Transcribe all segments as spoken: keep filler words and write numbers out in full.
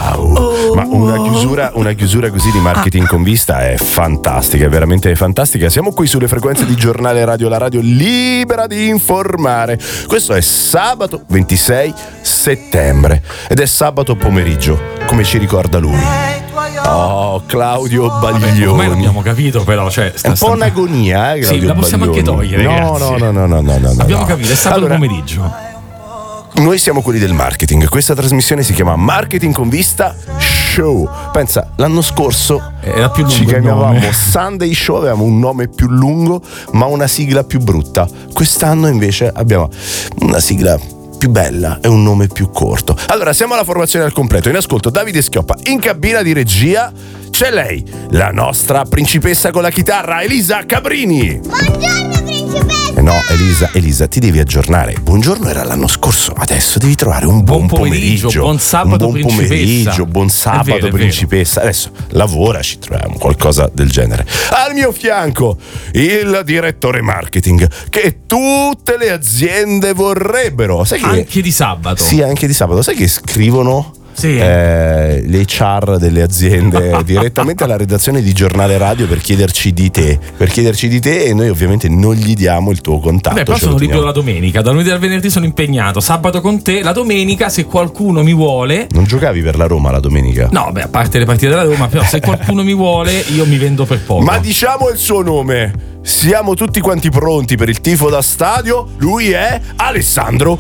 Wow, oh. Ma una chiusura, una chiusura così di Marketing con Vista è fantastica, è veramente fantastica. Siamo qui sulle frequenze di Giornale Radio, la radio libera di informare. Questo è sabato ventisei settembre ed è sabato pomeriggio, come ci ricorda lui. Oh, Claudio Baglioni. Ormai l'abbiamo capito, però cioè, sta, è un po' un'agonia, eh, Claudio sì, la possiamo Baglioni. anche togliere. No, no, no, no, no, no, no. Abbiamo no. capito, è sabato allora, pomeriggio. Noi siamo quelli del marketing. Questa trasmissione si chiama Marketing con Vista Show. Pensa, l'anno scorso era più lungo ci chiamavamo nome. Sunday Show, avevamo un nome più lungo ma una sigla più brutta. Quest'anno invece abbiamo una sigla più bella e un nome più corto. Allora, siamo alla formazione al completo. In ascolto Davide Schioppa, in cabina di regia c'è lei, la nostra principessa con la chitarra, Elisa Cabrini. Buongiorno principessa. Eh no, Elisa, Elisa, ti devi aggiornare. Buongiorno era l'anno scorso, adesso devi trovare un buon, buon pomeriggio, pomeriggio, buon sabato, un buon principessa. pomeriggio, buon sabato, È vero, è principessa. Adesso lavoraci, troviamo qualcosa del genere. Al mio fianco il direttore marketing che tutte le aziende vorrebbero. Sai che anche di sabato. Sì, anche di sabato. Sai che scrivono Sì. eh, le H R delle aziende direttamente alla redazione di Giornale Radio per chiederci di te, per chiederci di te e noi ovviamente non gli diamo il tuo contatto. Beh, però ce lo sono libero teniamo. la domenica, da lunedì al venerdì sono impegnato, sabato con te, la domenica se qualcuno mi vuole. Non giocavi per la Roma la domenica? No, beh, a parte le partite della Roma, però se qualcuno mi vuole io mi vendo per poco. Ma diciamo il suo nome. Siamo tutti quanti pronti per il tifo da stadio. Lui è Alessandro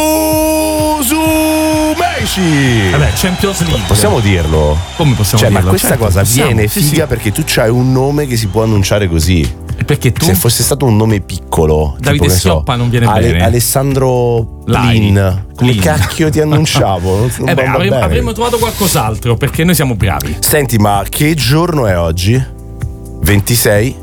Musumeci. Vabbè, Champions League. Possiamo dirlo? Come possiamo cioè, dirlo? ma questa Certo, cosa possiamo, viene sì, figa sì. perché tu c'hai un nome che si può annunciare così. Perché tu? Se fosse stato un nome piccolo, Davide tipo, che Schioppa so, non viene Ale- bene. Alessandro Lai. Lin. Come Lin. cacchio ti annunciavo? Non- non Eh beh, va avremmo, bene. avremmo trovato qualcos'altro perché noi siamo bravi. Senti, ma che giorno è oggi? ventisei?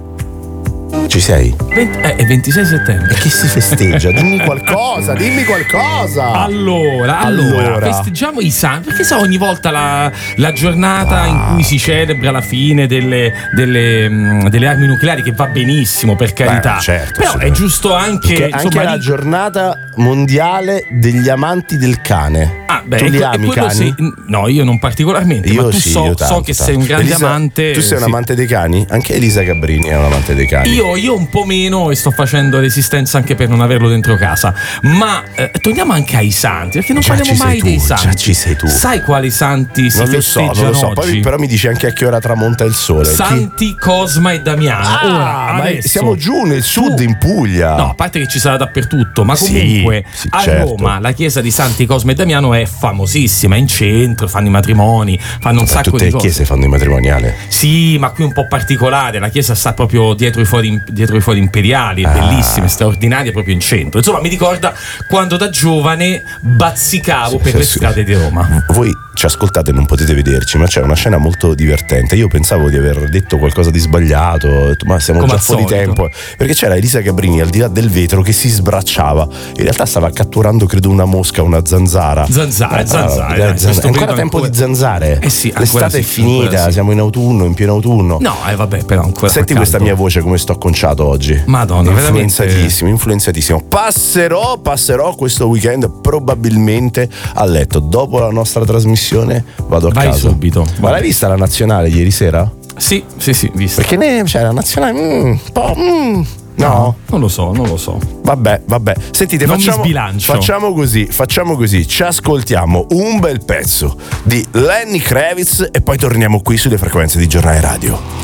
Ci sei? venti eh, è ventisei settembre. E che si festeggia? Dimmi qualcosa, dimmi qualcosa. Allora, allora, Allora. festeggiamo i santi. Perché so ogni volta la, la giornata Ah. in cui si celebra la fine delle, delle, mh, delle armi nucleari, che va benissimo, per carità. Beh, certo, Però è assolutamente. giusto anche, Perché anche insomma, la lì- giornata mondiale degli amanti del cane. Ah, beh, tu li e- e ami i quello cani? sì. No, io non particolarmente, Io ma tu sì, so, io tanto, so che tanto. sei un grande Elisa, amante. Tu sei un sì. amante dei cani? Anche Elisa Cabrini è un amante dei cani. Io, io un po' meno e sto facendo resistenza anche per non averlo dentro casa. Ma eh, torniamo anche ai santi, perché non Già parliamo ci sei mai tu, dei già santi. ci sei tu. Sai quali santi si non lo so, festeggiano non lo so. oggi? Poi però mi dici anche a che ora tramonta il sole. Chi- Santi Cosma e Damiano. Ah, Ora, ma adesso, siamo giù nel sud, tu- in Puglia. No, a parte che ci sarà dappertutto, ma Sì, comunque sì, a certo. Roma la chiesa di Santi Cosma e Damiano è famosissima, è in centro, fanno i matrimoni, fanno un Ma sacco tutte di le cose. chiese fanno i matrimoniali. Sì, ma qui un po' particolare, la chiesa sta proprio dietro i fori, dietro i fori imperiali, è Ah. bellissima, è straordinaria, proprio in centro. Insomma, mi ricorda quando da giovane bazzicavo per Sì, le sì. strade di Roma. Voi ci ascoltate e non potete vederci, ma c'è una scena molto divertente. Io pensavo di aver detto qualcosa di sbagliato, ho detto, ma siamo Come già al fuori solito. tempo. Perché c'era Elisa Cabrini al di là del vetro che si sbracciava. In realtà stava catturando, credo, una mosca, una zanzara. Zanzare, Eh, zanzare, eh, dai, zanzare. questo È ancora periodo tempo ancora- di zanzare. Eh sì, ancora l'estate sì, è ancora finita, sì. siamo in autunno, in pieno autunno. No, eh vabbè, però ancora fa Senti questa caldo. mia voce come sto acconciato oggi. Madonna, influenzatissimo, influenzatissimo. Passerò, passerò questo weekend probabilmente a letto. Dopo la nostra trasmissione vado a Vai casa. subito. Ma l'hai vista la nazionale ieri sera? Sì, sì, sì, visto. Perché ne c'è la nazionale? Mm, un po'. mm, no. Non lo so, non lo so. Vabbè, vabbè. Sentite, Non mi facciamo, sbilancio. facciamo così, facciamo così. Ci ascoltiamo un bel pezzo di Lenny Kravitz e poi torniamo qui sulle frequenze di Giornale Radio.